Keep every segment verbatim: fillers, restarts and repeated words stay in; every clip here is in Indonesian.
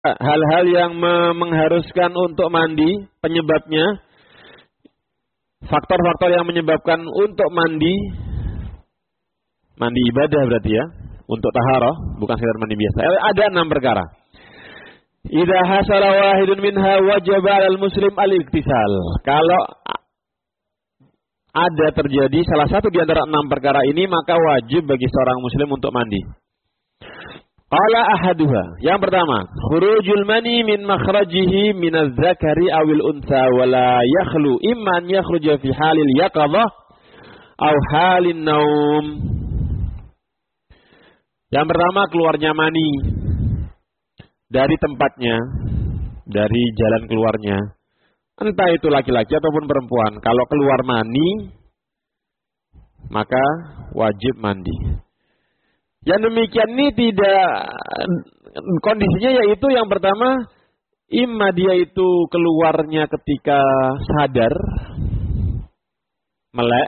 hal-hal yang mengharuskan untuk mandi, penyebabnya, faktor-faktor yang menyebabkan untuk mandi, mandi ibadah berarti ya, untuk taharah, bukan sekedar mandi biasa. Ada enam perkara. Idza hasala wahidun minha wajaba 'alal muslim al-iktisal. Kalau ada terjadi salah satu di antara enam perkara ini, maka wajib bagi seorang muslim untuk mandi. Qala ahaduha. Yang pertama, khurujul mani min makhrajihi min az-zakari awil unsa wa la yakhlu imma an yakhruja fi halil yaqadhah aw halin naum. Yang pertama, keluarnya mani dari tempatnya, dari jalan keluarnya. Entah itu laki-laki ataupun perempuan. Kalau keluar mani, maka wajib mandi. Yang demikian ini tidak, kondisinya yaitu yang pertama, imma dia itu keluarnya ketika sadar, melek,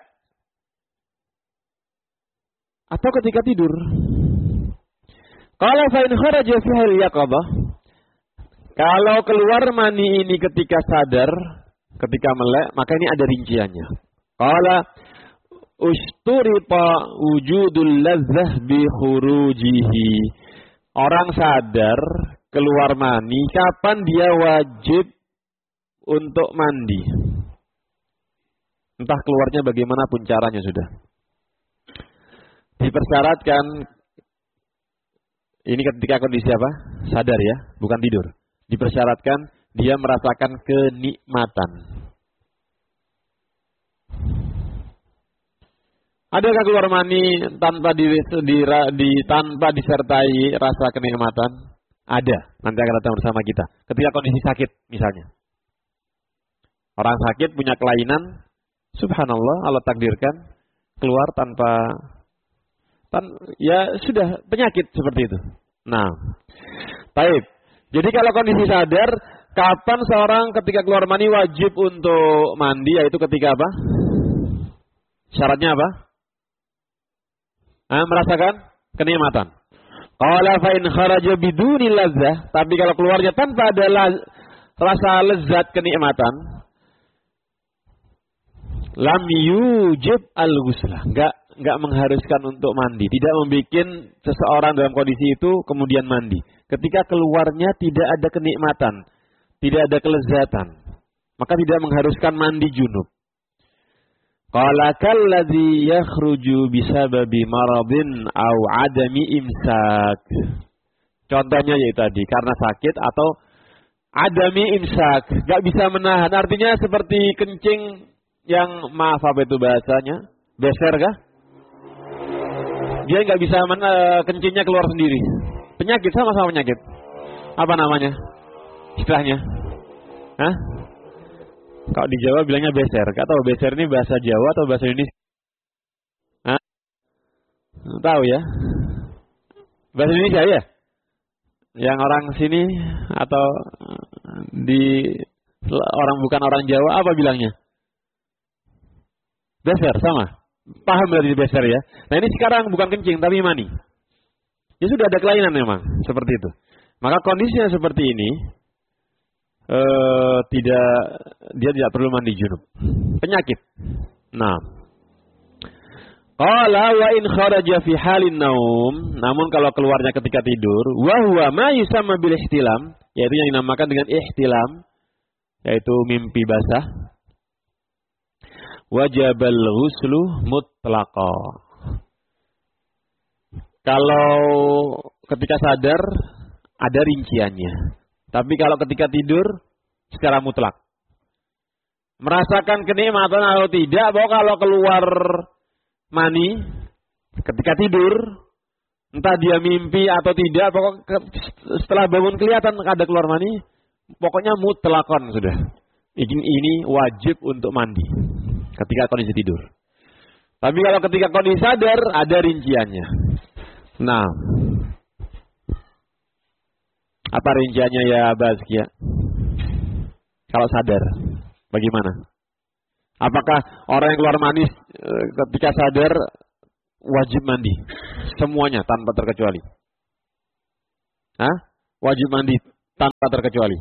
atau ketika tidur. Kalau fa in kharaja fi hal yaqadhah, kalau keluar mani ini ketika sadar, ketika melek, maka ini ada rinciannya. Qala usturita wujudul ladzah bi khurujihi. Orang sadar keluar mani, kapan dia wajib untuk mandi? Entah keluarnya bagaimanapun caranya sudah. Dipersyaratkan, ini ketika kondisi apa? Sadar ya, bukan tidur. Dipersyaratkan dia merasakan kenikmatan. Adakah keluar mani tanpa di, di, di tanpa disertai rasa kenikmatan? Ada. Nanti akan datang bersama kita. Ketika kondisi sakit misalnya. Orang sakit punya kelainan, subhanallah, Allah takdirkan keluar tanpa tan, ya sudah penyakit seperti itu. Nah, baik. Jadi kalau kondisi sadar, kapan seorang ketika keluar mani wajib untuk mandi, yaitu ketika apa? Syaratnya apa? Nah, merasakan kenikmatan. Qala fa in kharaja biduni ladzah, tapi kalau keluarnya tanpa ada laz, rasa lezat kenikmatan, lam yujib al-ghuslah, enggak enggak mengharuskan untuk mandi, tidak membuat seseorang dalam kondisi itu kemudian mandi. Ketika keluarnya tidak ada kenikmatan, tidak ada kelezatan, maka tidak mengharuskan mandi junub. Qala kalladzi yakhruju bisababi maradin aw adami imsak. Contohnya yaitu tadi karena sakit atau adami imsak, enggak bisa menahan. Artinya seperti kencing yang, maaf apa itu bahasanya? Beser kah? Dia enggak bisa men- kencingnya keluar sendiri. Penyakit, sama-sama penyakit. Apa namanya? Istilahnya? Hah? Kalau di Jawa bilangnya beser. Gak tahu beser ini bahasa Jawa atau bahasa Indonesia? Hah? Tahu ya? Bahasa Indonesia ya? Yang orang sini atau di orang bukan orang Jawa apa bilangnya? Beser, sama. Paham berarti beser ya? Nah ini sekarang bukan kencing tapi mani. Ya sudah ada kelainan memang seperti itu. Maka kondisinya seperti ini, Uh, tidak dia tidak perlu mandi junub. Penyakit. Nah. Qala wa in kharaja fi halin naum, namun kalau keluarnya ketika tidur, wa huwa ma yusamma bil ihtilam, yaitu yang dinamakan dengan ihtilam, yaitu mimpi basah. Wajabal ghuslu mutlaqa. Kalau ketika sadar ada rinciannya. Tapi kalau ketika tidur, secara mutlak. Merasakan kenikmatan atau tidak, bahwa kalau keluar mani, ketika tidur, entah dia mimpi atau tidak, pokok setelah bangun kelihatan ada keluar mani, pokoknya mutlakon sudah. Ini, ini wajib untuk mandi, ketika kondisi tidur. Tapi kalau ketika kondisi sadar, ada rinciannya. Nah, apa rinciannya ya Bazkia? Kalau sadar, bagaimana? Apakah orang yang keluar mani ketika sadar wajib mandi? Semuanya tanpa terkecuali. Hah? Wajib mandi tanpa terkecuali?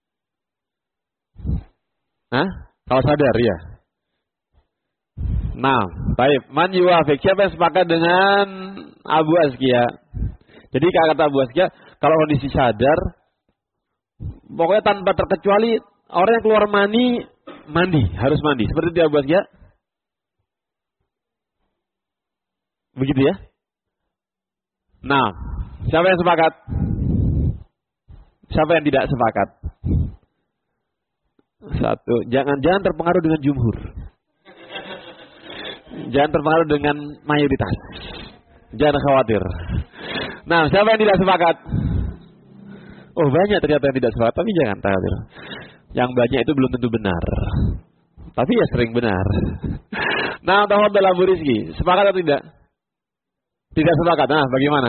Hah? Kalau sadar ya. Nah, baik. Man yuwafiq, siapa yang sepakat dengan Abu Azkia? Jadi kata Abu Azkia, kalau kondisi sadar, pokoknya tanpa terkecuali orang yang keluar mani, mandi, harus mandi. Seperti itu Abu Azkia? Begitu ya? Nah, siapa yang sepakat? Siapa yang tidak sepakat? Satu, jangan jangan terpengaruh dengan jumhur. Jangan terpengaruh dengan mayoritas. Jangan khawatir. Nah, siapa yang tidak sepakat? Oh, banyak ternyata yang tidak sepakat, tapi jangan khawatir. Yang banyak itu belum tentu benar. Tapi ya sering benar. Nah, tafadhal Abu Rizki, sepakat atau tidak? Tidak sepakat. Nah, bagaimana?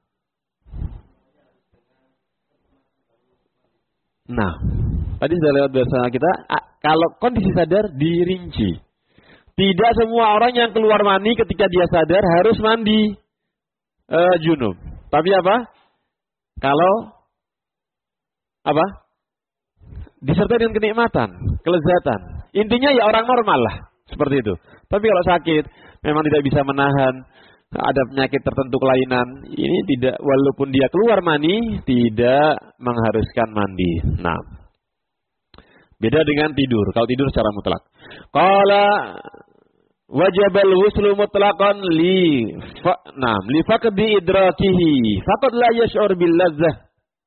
Nah, tadi sudah lewat bersama kita, kalau kondisi sadar dirinci. Tidak semua orang yang keluar mani ketika dia sadar harus mandi uh, junub. Tapi apa? Kalau apa? Disertai dengan kenikmatan, kelezatan. Intinya ya orang normal lah, seperti itu. Tapi kalau sakit, memang tidak bisa menahan, ada penyakit tertentu kelainan, ini tidak, walaupun dia keluar mani, tidak mengharuskan mandi. Nah, beda dengan tidur. Kalau tidur secara mutlak. Qala wajibal ghuslu mutlaqan li fa, nah, li faqdi idrakihi faqad la yash'ur bil ladzah.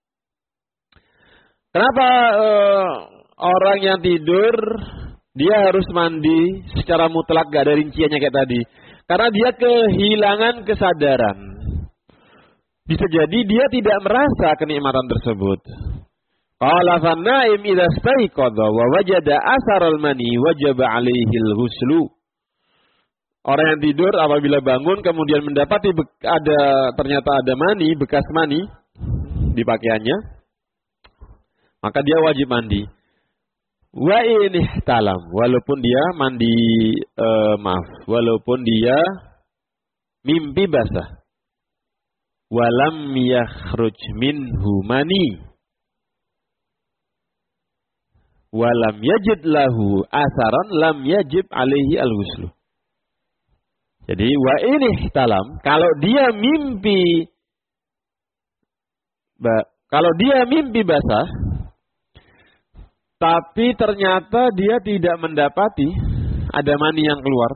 Kenapa uh, orang yang tidur dia harus mandi secara mutlak, gak ada rinciannya kayak tadi? Karena dia kehilangan kesadaran. Bisa jadi dia tidak merasa kenikmatan tersebut. Qala fan-na'im idza staiqadha wa wajada asaral mani wajaba 'alaihi al-ghuslu. Orang yang tidur apabila bangun kemudian mendapati ada ternyata ada mani, bekas mani di pakaiannya, maka dia wajib mandi. Wa in ihtalam, walaupun dia mandi uh, maaf, walaupun dia mimpi basah. Walam yakhruj minhu mani. Walam yajid lahu asaran lam yajib alaihi al-ghuslu. Jadi wa in ihtalam, kalau dia mimpi ba, kalau dia mimpi basah, tapi ternyata dia tidak mendapati ada mani yang keluar,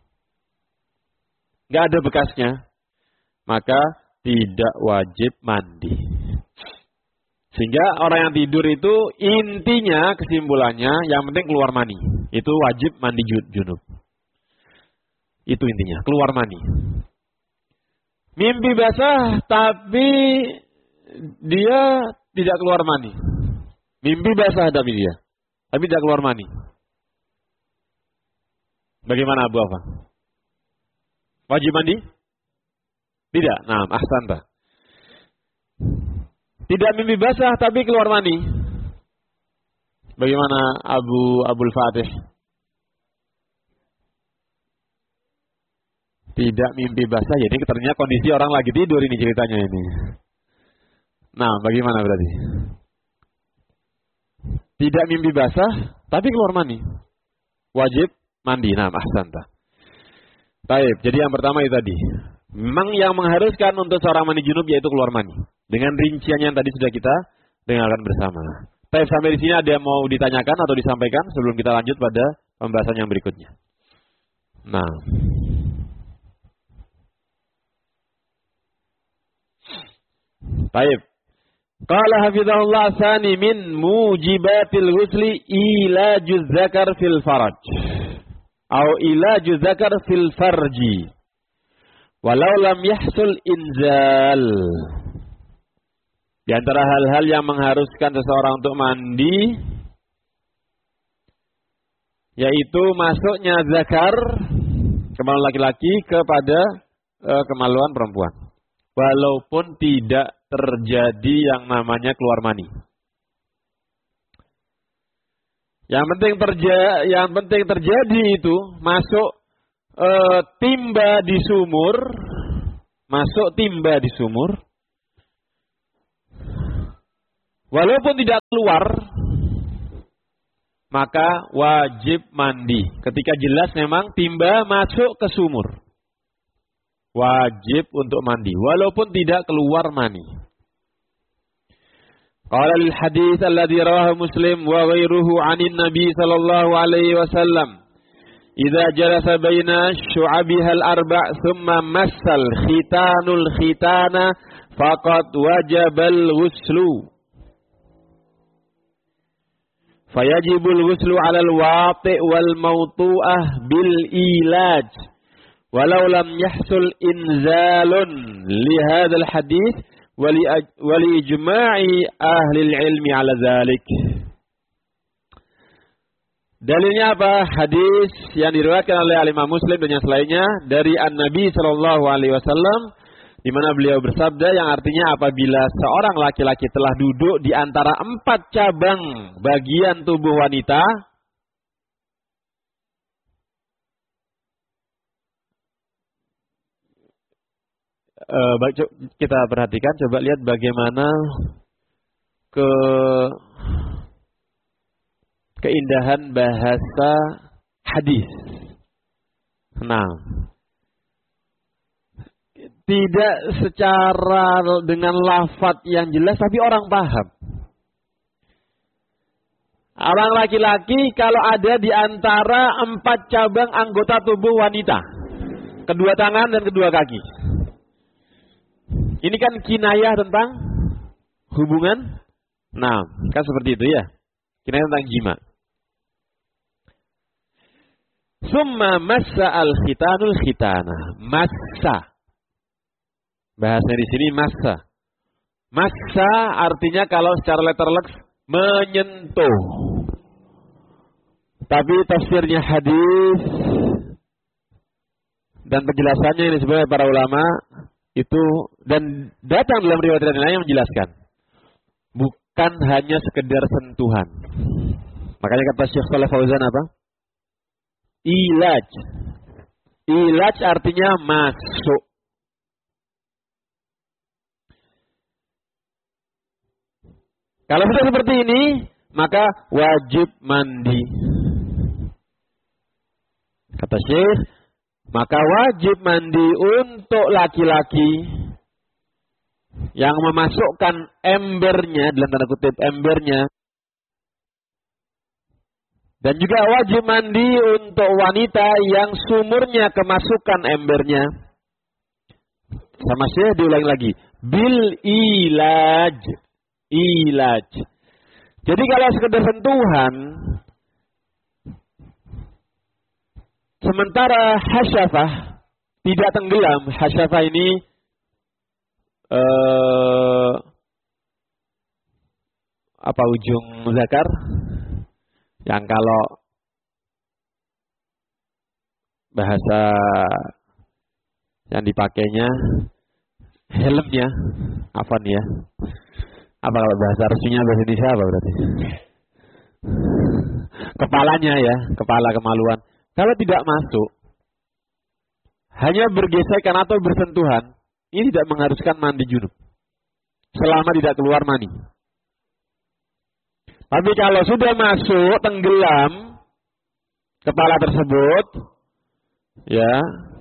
nggak ada bekasnya, maka tidak wajib mandi. Sehingga orang yang tidur itu intinya kesimpulannya yang penting keluar mani, itu wajib mandi junub. Itu intinya, keluar mani. Mimpi basah tapi dia tidak keluar mani. Mimpi basah tapi dia, tapi tidak keluar mani. Bagaimana Abu Afan? Wajib mandi? Tidak. Nah, ahsanta. Tidak mimpi basah tapi keluar mani. Bagaimana Abu Abdul Fatih? Tidak mimpi basah, jadi ternyata kondisi orang lagi tidur ini ceritanya ini. Nah, bagaimana berarti? Tidak mimpi basah, tapi keluar mani. Wajib mandi. Nah, ahsanta. Baik, jadi yang pertama itu tadi. Memang yang mengharuskan untuk seorang mandi junub yaitu keluar mani. Dengan rinciannya yang tadi sudah kita dengarkan bersama. Baik, sampai di sini ada yang mau ditanyakan atau disampaikan sebelum kita lanjut pada pembahasan yang berikutnya. Nah. Baik. Qala hafizahullah tsani min mujibatil ghusli ilajuz zakar fil faraj atau ilajuz zakar fil farji walau lam yahsul inzal. Di antara hal-hal yang mengharuskan seseorang untuk mandi yaitu masuknya zakar kemaluan laki-laki kepada uh, kemaluan perempuan walaupun tidak terjadi yang namanya keluar mani. Yang penting terjadi, yang penting terjadi itu masuk e, timba di sumur, masuk timba di sumur, Walaupun tidak keluar, maka wajib mandi. Ketika jelas memang timba masuk ke sumur, wajib untuk mandi. Walaupun tidak keluar mani. Qala lil hadits alladhi rawahu Muslim wa ghairuhu 'anin Nabi sallallahu alaihi wasallam. Idza jalasa baina syu'abiha al-arba' thumma massal khitanul khitana faqad wajabal ghuslu. Fayajibul ghuslu 'alal wati' wal mawtu'ah bil ilaj. Walau lam yahsul inzalun li hadzal hadits wa li ijma'i ahli al-'ilmi 'ala dzalik. Dalilnya apa? Hadis yang diriwayatkan oleh Imam Muslim dan yang selainnya dari An-Nabi sallallahu alaihi wasallam, di mana beliau bersabda yang artinya apabila seorang laki-laki telah duduk di antara empat cabang bagian tubuh wanita, uh, kita perhatikan, coba lihat bagaimana ke keindahan bahasa hadis. Nah, tidak secara dengan lafaz yang jelas, tapi orang paham. Orang laki-laki kalau ada di antara empat cabang anggota tubuh wanita, kedua tangan dan kedua kaki. Ini kan kinayah tentang hubungan. Nah, kan seperti itu ya. Kinayah tentang jima. Summa massa al-khitanul khitana. Massa. Bahasa di sini massa. Massa artinya kalau secara letterlek menyentuh. Tapi tafsirnya hadis dan penjelasannya ini sebenarnya para ulama itu dan datang dalam riwayat lain yang menjelaskan. Bukan hanya sekedar sentuhan. Makanya kata Syekh Shalih Fauzan apa? Ilaj. Ilaj artinya masuk. Kalau sudah seperti ini, maka wajib mandi. Kata Syekh, maka wajib mandi untuk laki-laki yang memasukkan embernya, dalam tanda kutip embernya. Dan juga wajib mandi untuk wanita yang sumurnya kemasukan embernya. Sama Syekh diulangi lagi. Bil ilaj. Ilaj. Jadi kalau sekedar sentuhan, sementara hasyafah tidak tenggelam. Hasyafah ini uh, apa ujung zakar? Yang kalau bahasa yang dipakainya helmnya, apa nih ya? Apa kalau bahasa resminya bahasa Indonesia apa berarti? Kepalanya ya, kepala kemaluan. Kalau tidak masuk, hanya bergesekan atau bersentuhan, ini tidak mengharuskan mandi junub. Selama tidak keluar mani. Tapi kalau sudah masuk, tenggelam kepala tersebut, ya,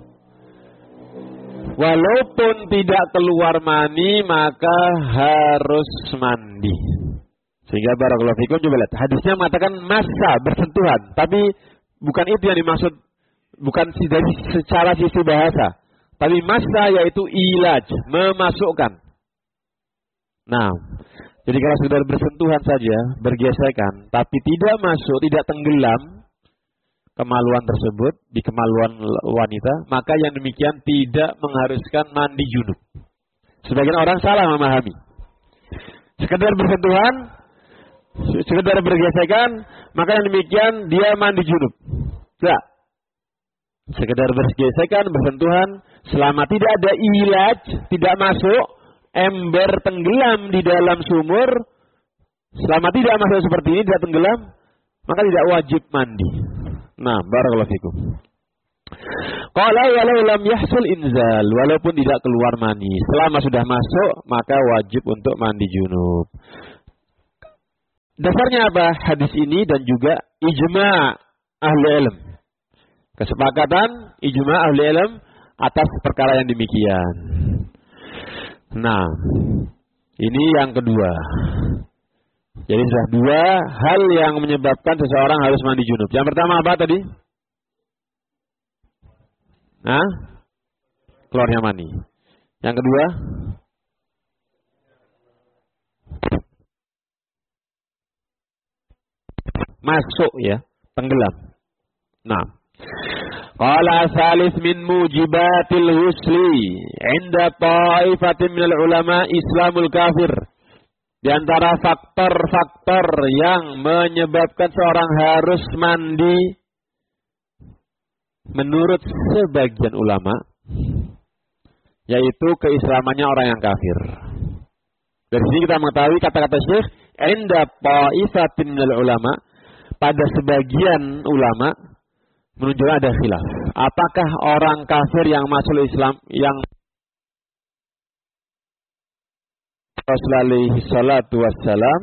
walaupun tidak keluar mani, maka harus mandi. Sehingga barakallahu fikum, coba lihat. Hadisnya mengatakan massa, bersentuhan. Tapi bukan itu yang dimaksud, bukan dari secara sisi bahasa. Tapi massa yaitu ilaj, memasukkan. Nah, jadi kalau sudah bersentuhan saja, bergesekan, tapi tidak masuk, tidak tenggelam kemaluan tersebut di kemaluan wanita, maka yang demikian tidak mengharuskan mandi junub. Sebagian orang salah memahami. Sekedar bersentuhan, sekedar bergesekan, maka yang demikian dia mandi junub. Tidak. Sekedar bergesekan, bersentuhan, selama tidak ada ilaj, tidak masuk, ember tenggelam di dalam sumur, selama tidak masuk seperti ini, tidak tenggelam, maka tidak wajib mandi. Nah, barakallahu fikum. Qala walau lam yahsul inzal, walaupun tidak keluar mani, selama sudah masuk maka wajib untuk mandi junub. Dasarnya apa? Hadis ini dan juga ijma' ahli ilm. Kesepakatan ijma' ahli ilm atas perkara yang demikian. Nah, ini yang kedua. Jadi sudah dua hal yang menyebabkan seseorang harus mandi junub. Yang pertama apa tadi? Nah, keluarnya mani. Yang kedua, masuk ya, tenggelam. Nah, qala salis min mujibatil husli 'inda ta'ifatin minal ulama islamul kafir. Di antara faktor-faktor yang menyebabkan seorang harus mandi menurut sebagian ulama, yaitu keislamannya orang yang kafir. Dari sini kita mengetahui kata-kata Syekh, inda ta'ifatin minal ulama, pada sebagian ulama menunjukkan ada khilaf. Apakah orang kafir yang masuk Islam, yang Rasulullah alaihi salatu wassalam,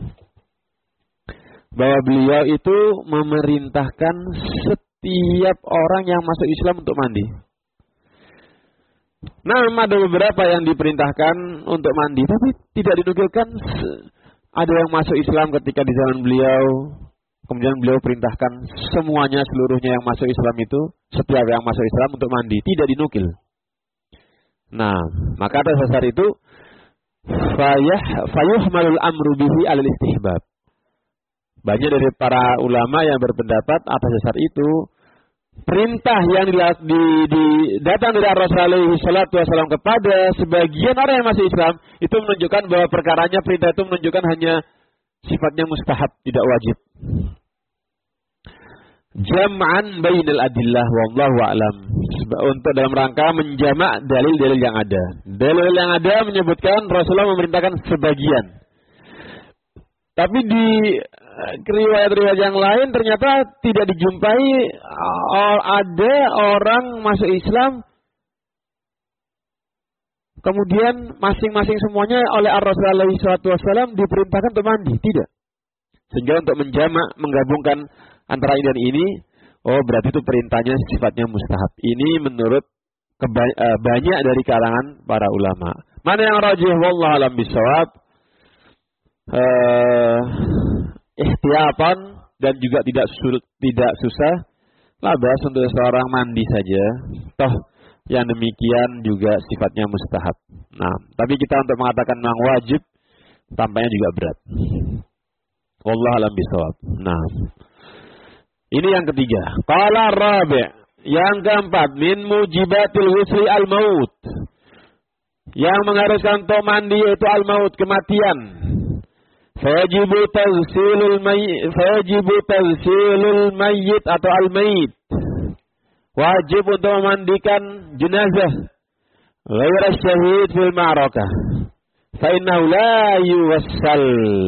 bahwa beliau itu memerintahkan setiap orang yang masuk Islam untuk mandi. Nah, ada beberapa yang diperintahkan untuk mandi, tapi tidak dinukilkan ada yang masuk Islam ketika di zaman beliau, kemudian beliau perintahkan semuanya, seluruhnya yang masuk Islam itu, setiap yang masuk Islam untuk mandi, tidak dinukil. Nah, maka atas dasar itu fayah fayuhmalul amru bihi alal istihbab. Banyak dari para ulama yang berpendapat atas dasar itu perintah yang di, di, di, datang dari Rasulullah alaihi salatu wasallam kepada sebagian orang yang masih Islam itu menunjukkan bahwa perkaranya, perintah itu menunjukkan hanya sifatnya mustahab, tidak wajib. Jam'an bainal adillah wallahu a'lam, untuk dalam rangka menjamak dalil-dalil yang ada. Dalil yang ada menyebutkan Rasulullah memerintahkan sebagian. Tapi di riwayat-riwayat yang lain ternyata tidak dijumpai ada orang masuk Islam kemudian masing-masing semuanya oleh Rasulullah shallallahu alaihi wasallam diperintahkan untuk mandi, tidak. Sehingga untuk menjamak, menggabungkan antara ini dan ini, oh berarti itu perintahnya sifatnya mustahab. Ini menurut keba- uh, banyak dari kalangan para ulama. Mana yang rajih wallahu alam bisawab, uh, ihtiyatan dan juga tidak sulit, tidak susah, lah bahas untuk seorang mandi saja. Toh yang demikian juga sifatnya mustahab. Nah, tapi kita untuk mengatakan memang wajib tampaknya juga berat. Wallahu alam bisawab. Nah, ini yang ketiga. Qala rabi', yang keempat, min mujibatil husli al-maut. Yang mengharuskan untuk mandi yaitu al-maut, kematian. Fayajibu taghsilul mayyit, fayajibu taghsilul mayyit atau al-mayyit. Wajib untuk memandikan jenazah ghairu syahid fil ma'rakah. Fa innahu la yuwassal.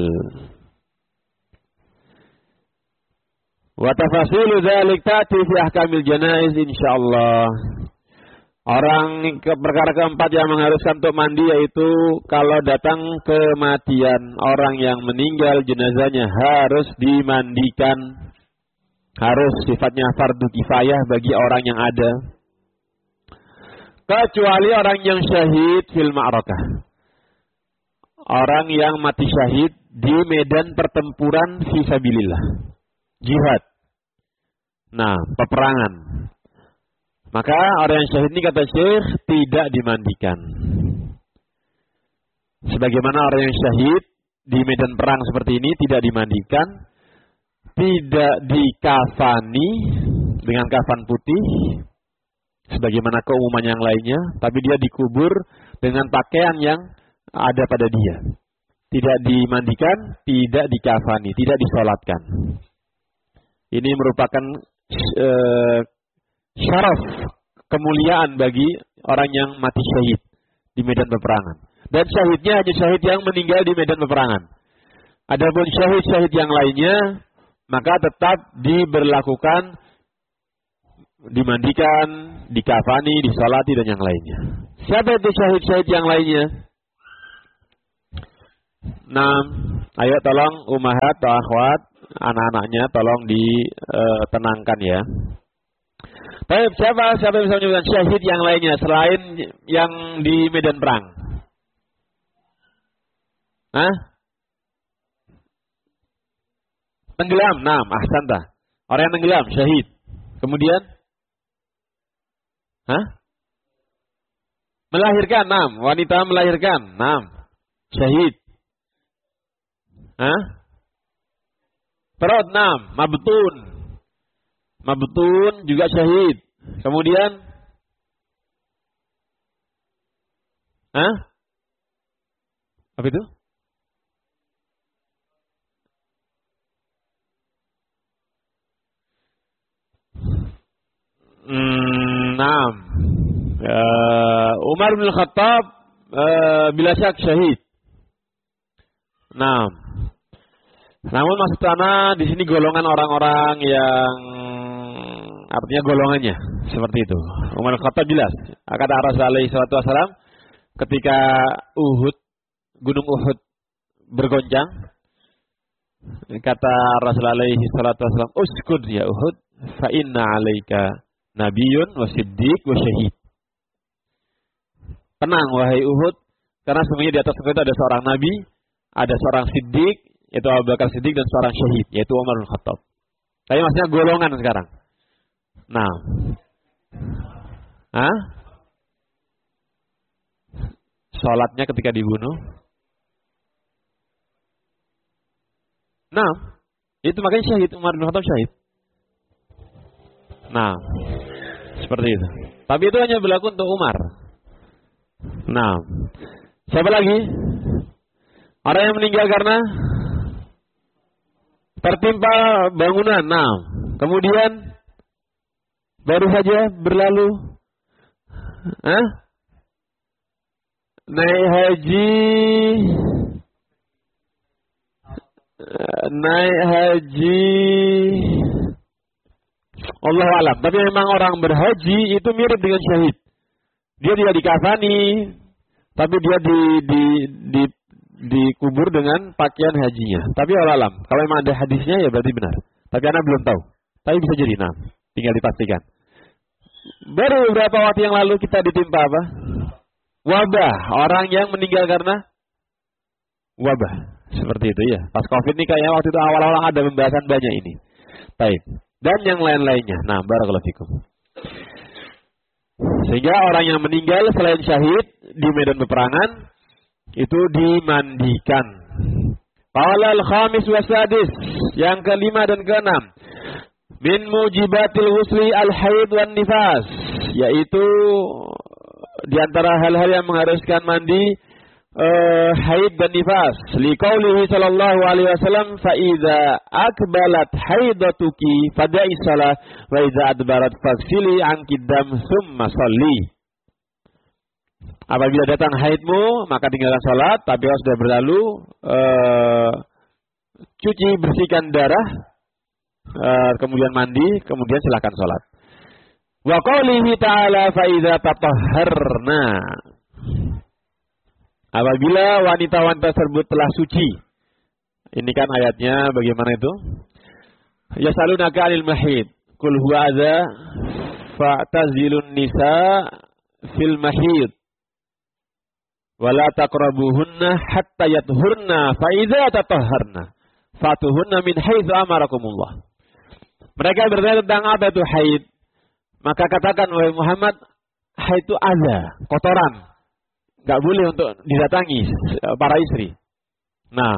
Wa tafasilu dzalik ta'ti fi ahkamil janaiz insyaallah. Orang ke perkara keempat yang mengharuskan untuk mandi yaitu kalau datang kematian, orang yang meninggal jenazahnya harus dimandikan. Harus sifatnya fardu kifayah bagi orang yang ada. Kecuali orang yang syahid fil ma'rakah. Orang yang mati syahid di medan pertempuran fisabilillah. Jihad. Nah, peperangan. Maka orang yang syahid ini kata Syekh tidak dimandikan. Sebagaimana orang yang syahid di medan perang seperti ini tidak dimandikan, tidak dikafani dengan kafan putih sebagaimana keumuman yang lainnya, tapi dia dikubur dengan pakaian yang ada pada dia. Tidak dimandikan, tidak dikafani, tidak disolatkan. Ini merupakan uh, syaraf, kemuliaan bagi orang yang mati syahid di medan peperangan. Dan syahidnya hanya syahid yang meninggal di medan peperangan. Adapun syahid-syahid yang lainnya, maka tetap diberlakukan, dimandikan, dikafani, disolati dan yang lainnya. Siapa itu syahid-syahid yang lainnya? Nah, Ayo tolong umahat atau akhwat, anak-anaknya tolong ditenangkan ya. Baik, siapa siapa yang bisa menyebutkan syahid yang lainnya selain yang di medan perang? Hah? Tenggelam, nam, ahsanta. Orang yang tenggelam, syahid. Kemudian? Hah? Melahirkan, nam. Wanita melahirkan, nam. Syahid. Hah? Perut, nam. Mabtun. Mabtun juga syahid. Kemudian? Hah? Apa itu? Hmm, Naam. Uh, Umar bin Khattab uh, bila syak syahid. Naam. Namun maksud ana di sini golongan orang-orang yang artinya golongannya seperti itu. Umar bin Khattab jelas. Kata Rasulullah alaihi wasallam ketika Uhud, gunung Uhud bergoncang, kata Rasulullah alaihi wasallam, "Uskud ya Uhud, fa inna 'alaika Nabiyun wa siddiq wa syahid." Tenang wahai Uhud, karena semuanya di atas itu ada seorang nabi, ada seorang siddiq, yaitu Abu Bakar Siddiq, dan seorang syahid, yaitu Umar bin Khattab. Tapi maksudnya golongan sekarang. Nah. Hah? Salatnya ketika dibunuh. Nah, itu makanya syahid, Umar bin Khattab syahid. Nah, seperti itu. Tapi itu hanya berlaku untuk Umar. Nah, siapa lagi? Orang yang meninggal karena tertimpa bangunan. Nah, kemudian baru saja berlalu, Hah? naik haji, naik haji. Allah alam. Tapi memang orang berhaji itu mirip dengan syahid. Dia tidak dikafani, tapi dia di, di, di, dikubur dengan pakaian hajinya. Tapi Allah alam. Kalau memang ada hadisnya ya berarti benar. Tapi anak belum tahu. Tapi bisa jadi, nah, tinggal dipastikan. Baru beberapa waktu yang lalu kita ditimpa apa? Wabah. Orang yang meninggal karena wabah. Seperti itu ya. Pas COVID ini kayaknya waktu itu awal-awal ada pembahasan banyak ini. Baik. Dan yang lain-lainnya. Nah, barakallahu fikum. Sehingga orang yang meninggal selain syahid di medan peperangan itu dimandikan. Qala al-khamis wa sadis, yang kelima dan keenam. Min mujibatil ghusli al-haid wan nifas, yaitu di antara hal-hal yang mengharuskan mandi uh, haid dan nifas. Liqaulihi sallallahu alaihi wasallam, fa idza akbalat haidatuki fada'i shalah wa idza adbarat faghsili anki dam tsumma shalli. Apabila datang haidmu maka tinggalkan salat, tapi kalau sudah berlalu uh, cuci bersihkan darah, uh, kemudian mandi, kemudian silakan salat. Wa qaulihi ta'ala fa idza tatahharna, apabila wanita-wanita tersebut telah suci. Ini kan ayatnya bagaimana itu? Yasalunaka 'anil mahid, qul huwa adza fa'tazilun nisa fil mahid wala taqrabuhunna hatta yathurna fa idza tatahharna fatuhunna min haitsu amarakumullah. Mereka bertanya tentang apa itu haid. Maka katakan wahai Muhammad, haid itu adza, kotoran. Enggak boleh untuk didatangi para istri. Nah,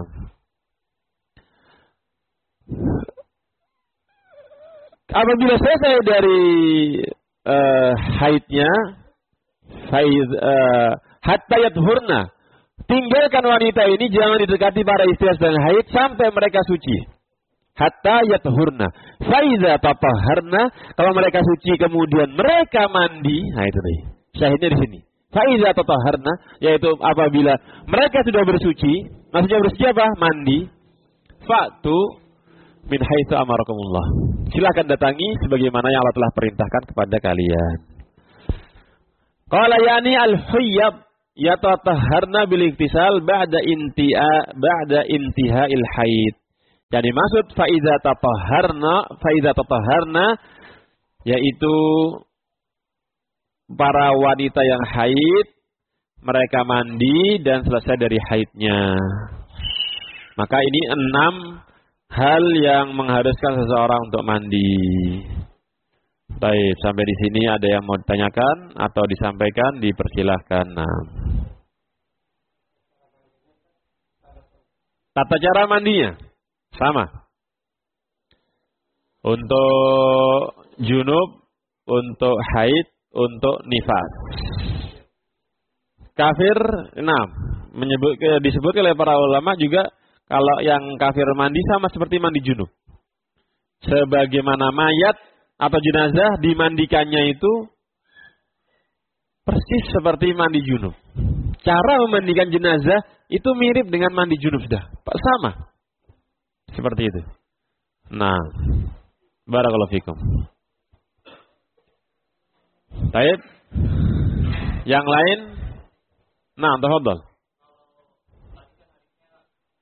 apabila selesai dari uh, haidnya, haid uh, hatta yathurna, tinggalkan wanita ini, jangan didekati para istri sedang haid sampai mereka suci. Hatta yathurna. Fa iza tatahharna, kalau mereka suci kemudian mereka mandi, nah itu nih. Syahidnya di sini. Fa iza tatahharna, yaitu apabila mereka sudah bersuci, maksudnya bersuci apa? Mandi. Fa'tu min haitsu amarakumullah. Silakan datangi sebagaimana yang Allah telah perintahkan kepada kalian. Qala yani al-huyyab, yatatahharna bil iktisal ba'da intiha ba'da intiha'il haid. Jadi maksud fa idza tatahharna fa idza tatahharna yaitu para wanita yang haid mereka mandi dan selesai dari haidnya. Maka ini enam hal yang mengharuskan seseorang untuk mandi. Baik, sampai di sini ada yang mau ditanyakan atau disampaikan, dipersilahkan. Nah. Tata cara mandinya sama. Untuk junub, untuk haid, untuk nifas. Kafir, enam. Menyebut, disebut oleh para ulama juga kalau yang kafir mandi sama seperti mandi junub. Sebagaimana mayat atau jenazah dimandikannya itu persis seperti mandi junub. Cara memandikan jenazah itu mirip dengan mandi junub sudah. Sama. Seperti itu. Nah, barakallahu fikum. Baik. Yang lain? Nah, tafadhal.